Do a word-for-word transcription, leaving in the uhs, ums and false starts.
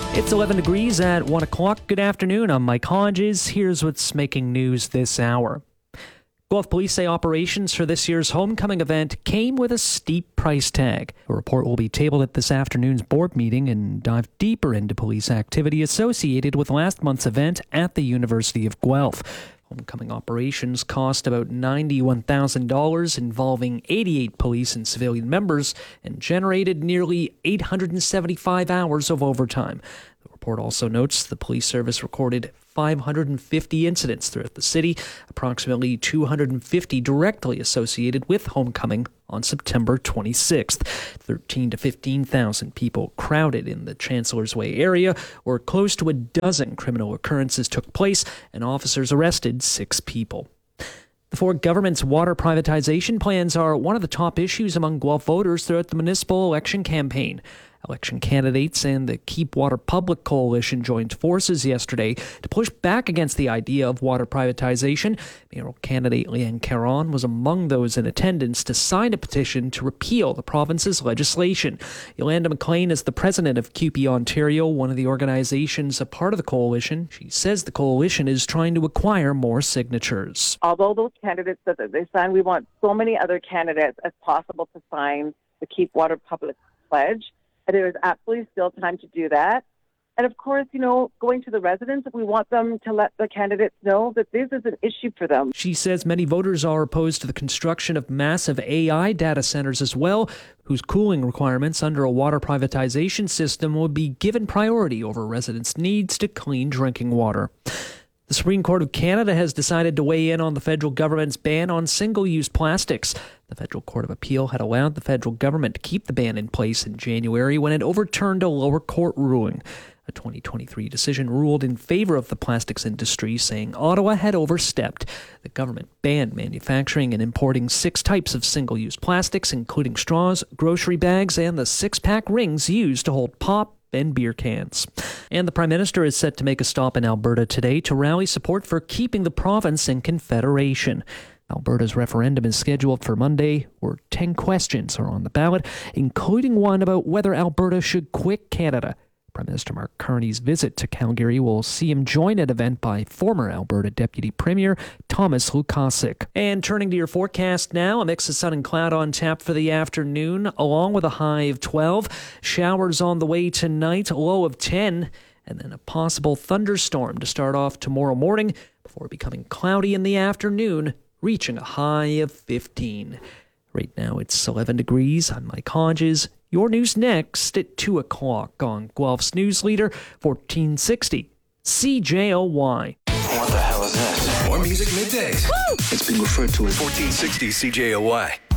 It's eleven degrees at one o'clock. Good afternoon. I'm Mike Hodges. Here's what's making news this hour. Guelph police say operations for this year's homecoming event came with a steep price tag. A report will be tabled at this afternoon's board meeting and dive deeper into police activity associated with last month's event at the University of Guelph. Homecoming operations cost about ninety-one thousand dollars, involving eighty-eight police and civilian members, and generated nearly eight hundred seventy-five hours of overtime. The report also notes the police service recorded five hundred fifty incidents throughout the city, approximately two hundred fifty directly associated with homecoming on September twenty-sixth. thirteen to fifteen thousand people crowded in the Chancellor's Way area, where close to a dozen criminal occurrences took place, and officers arrested six people. The Ford government's water privatization plans are one of the top issues among Guelph voters throughout the municipal election campaign. Election candidates and the Keep Water Public Coalition joined forces yesterday to push back against the idea of water privatization. Mayoral candidate Leanne Caron was among those in attendance to sign a petition to repeal the province's legislation. Yolanda McLean is the president of C U P E Ontario, one of the organizations a part of the coalition. She says the coalition is trying to acquire more signatures. Although those candidates that they sign, we want so many other candidates as possible to sign the Keep Water Public Pledge. There is absolutely still time to do that. And of course, you know, going to the residents, we want them to let the candidates know that this is an issue for them. She says many voters are opposed to the construction of massive A I data centers as well, whose cooling requirements under a water privatization system would be given priority over residents' needs to clean drinking water. The Supreme Court of Canada has decided to weigh in on the federal government's ban on single-use plastics. The Federal Court of Appeal had allowed the federal government to keep the ban in place in January when it overturned a lower court ruling. A twenty twenty-three decision ruled in favor of the plastics industry, saying Ottawa had overstepped. The government banned manufacturing and importing six types of single-use plastics, including straws, grocery bags, and the six-pack rings used to hold pop and beer cans. And the Prime Minister is set to make a stop in Alberta today to rally support for keeping the province in Confederation. Alberta's referendum is scheduled for Monday, where ten questions are on the ballot, including one about whether Alberta should quit Canada. Prime Minister Mark Carney's visit to Calgary will see him join an event by former Alberta Deputy Premier Thomas Lukasik. And turning to your forecast now, a mix of sun and cloud on tap for the afternoon, along with a high of twelve. Showers on the way tonight, a low of ten. And then a possible thunderstorm to start off tomorrow morning before becoming cloudy in the afternoon, reaching a high of fifteen. Right now it's eleven degrees. I'm Mike Hodges. Your news next at two o'clock on Guelph's News Leader, fourteen sixty C J O Y. What the hell is this? More music middays. Woo! It's been referred to as fourteen sixty C J O Y.